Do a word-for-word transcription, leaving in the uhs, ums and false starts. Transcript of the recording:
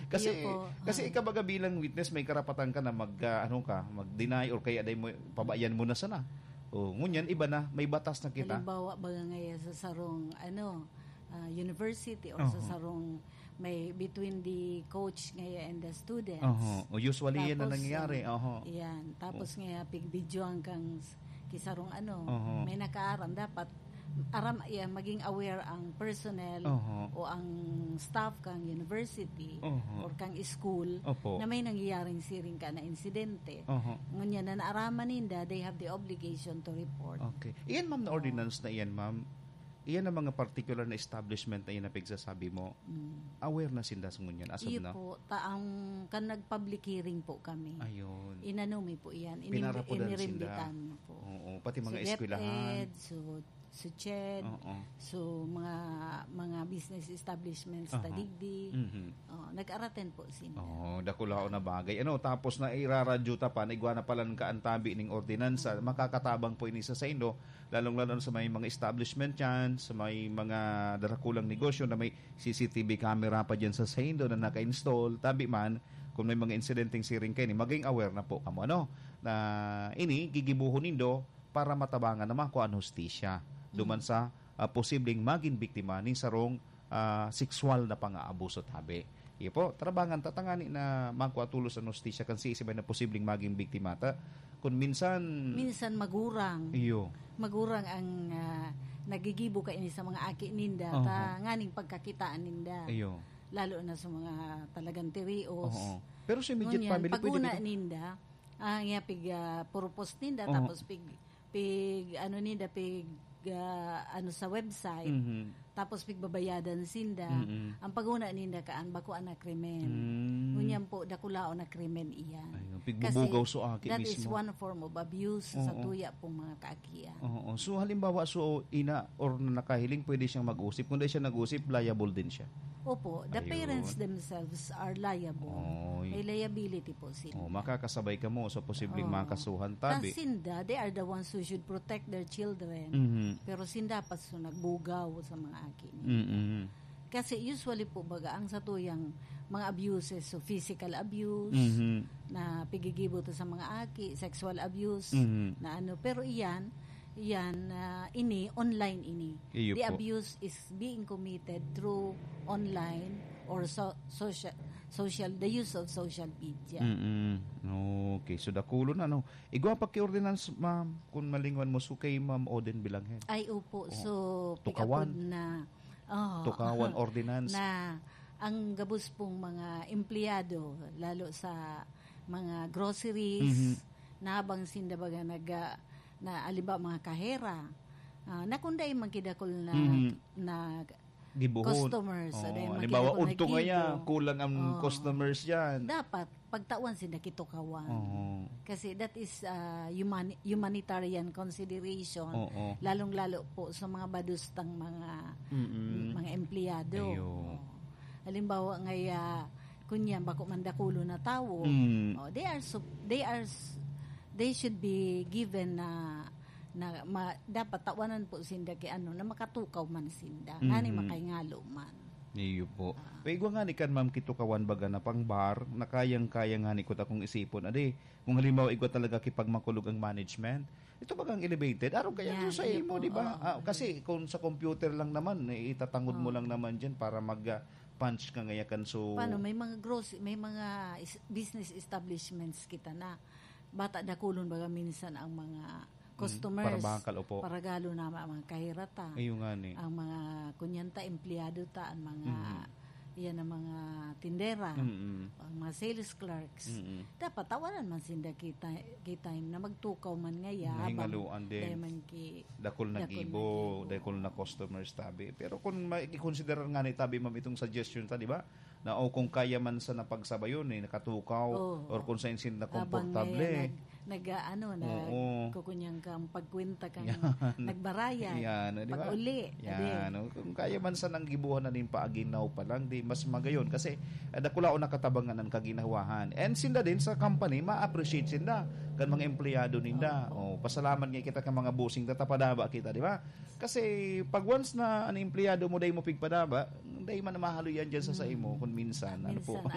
Kasi Iyo po. kasi ikaw baga bilang witness may karapatan ka na mag uh, ano ka, mag-deny or kaya day mo pabayan mo na sana. O ngunyan iba na may batas na kita. Halimbawa baga ngayon sa sarong ano uh, university or Uh-huh. sa sarong may between the coach ngayon and the students. Uh-huh. O usually yan na Tapos, nangyayari. um, Uh-huh. Yan. Tapos Oh. ngayon pig video kang kisarong ano, Uh-huh. may nakaaram dapat aram yeah, maging aware ang personnel Uh-huh. o ang staff kang university Uh-huh. or kang school Opo. na may nangyayaring siring ka na insidente. Uh-huh. Ngunya na naaraman ninda, they have the obligation to report. Okay. Iyan ma'am na ordinance na iyan ma'am. Iyan ang mga particular na establishment na iyan na pigsasabi mo. Mm. Aware na sinda sa ngunyan as of Iyo na. po, taang kan nag-public hearing po kami. Ayun. Inanumi po yan. Pinarapudan Inimbitan sinda. po. Oo, pati mga So, eskwelahan. DepEd, so so CHED, Oo. so mga mga business establishments Aha. sa Digdi. Mhm. Oh, nag-araten po sila. Oh, dakulao na bagay. Ano, tapos na iraradyo ta pa, naigwa na pala ng kaantabi ng ordinansa, makakatabang po ini sa Indo, lalong-lalo sa may mga establishment yan, sa may mga darakulang negosyo na may C C T V camera pa dyan sa Indo na naka-install, tabi man, kung may mga insidenteng siring kayo, maging aware na po kamo, ano, na ini, gigibuhon nindo para matabangan naman ko ang hustisya duman sa uh, posibleng maging biktima ni sarong uh, sexual na pang-aabuso tabi. Iyo po, trabangan tatangani na magkuatulos ang hustisya kan si isibay na posibleng maging biktima ta. Kung minsan Minsan magurang. iyo. Magurang ang ah, nagigibo ka ini sa mga aki ninda Oho. ta nganing pagkakitaan ninda. Iyo. Lalo na sa mga talagang tirios. Oo. Pero sa immediate Ngunyan, family paguna pwede ninda, ah nga pig uh, purpose ninda Oo. tapos pig pig ano ninda pig ah, ano sa website. Mhm. Tapos pigbabayadan sinda. Mhm. Ang paguna ninda kaan bako ana krimen. Mm. Ngunyan po dakulao na krimen iyan. Ayun, pigbubugaw so aki that is mismo. one form of abuse sa Oo. tuya pong mga kaakian. Oo. So halimbawa so ina or nakahiling pwede siyang mag-usip. Kung di siya nag-usip, liable din siya. Opo, the Ayun. parents themselves are liable. Oy. May liability po sila. Oh, makakasabay ka mo sa posibleng Oo. makasuhan tabi. Tas sinda, they are the ones who should protect their children. Mhm. Pero sinda pa so nagbugaw sa mga aki niya. Mhm. Kasi usually po baga ang sa tuyang mga abuses, so physical abuse, Mhm. na pigigibo to sa mga aki, sexual abuse, Mhm. na ano. Pero iyan, iyan, ah, ini, online ini. Iyo The po. abuse is being committed through online or so, social, social, the use of social media. Mm-mm. Okay, so dakulo na no. Igwa pa kay ordinance ma'am kung malingon mo so kay Ma'am Oden Bilanghen. Ay, upo. So, Tukawan. pikapod na, oh, Tukawan ordinance. na ang gabos pong mga empleyado, lalo sa mga groceries, Mhm. na habang sindabaga nag, na aliba mga kahera, uh, nakunday magkidakol na, Mhm. na Gibuhon. customers. Oh, aday halimbawa makidakol na udto nga ya, gibo. kulang ang Oh. customers yan. Dapat, pagtawan sinda kitukawan. Oo. Kasi that is uh, human, humanitarian consideration, Oo. lalong-lalo po sa mga badustang mga Mm-mm. mga empleyado. Ayo. Oh. Halimbawa ngaya kunya bako mandakulo na tawo, Mm. oh, they are sup- they are s- they should be given na na ma, dapat tawanan po sinda kay ano na makatukaw man sinda, Mhm. ngani makaingalo man. Iyo po. Paigwa nga ni kan ma'am kitukawan baga na pang bar, na kayang-kaya nga ni ko ta kung isipon. Ade, kung halimbawa igwa talaga kipag makulog ang management, ito bagang elevated. Araw kaya Yan, yeah, sa iyo imo, po, di ba? oo. Ah, kasi kung sa computer lang naman, eh, itatangod mo lang naman diyan para mag ah, punch ka ngayakan so Paano may mga gross may mga is- business establishments kita na bata dakulon baga minsan ang mga customers para bakal, opo. para galo na mga kahirata. Ayun nga ni. Ang mga kunyanta empleyado ta ang mga iyan ang mga tindera, Mm-mm. ang mga sales clerks. Mm-mm. Dapat tawanan man sinda kita kita na magtukaw man ngaya Mahingaluan din. dahil man ki Dakol na dakol gibo, dakol na customers tabi. Pero kung i-consider nga ni tabi ma'am itong suggestion ta, di ba? Na o kung kaya man sa napagsabayon eh nakatukaw Oo. or kung sa insin na habang komportable. ngaya nag, nag ano na Oo. kukunyang kang pagkwenta kang Yan. nagbaraya Yan, di ba? pag-uli Yan. o, Kung kaya man sa nang gibuhan na din paaginaw pa lang, di mas magayon. Kasi uh, dakulao nakatabangan ng kaginawahan. And sinda din sa company, ma-appreciate sinda. Kan mga empleyado ninda. O, pasalamat nga kita ka mga busing tatapadaba kita, di ba? Kasi pag once na ang empleyado mo, day mo pigpadaba, day man na mahalo yan dyan sa sa imo kung minsan. Ano po? minsan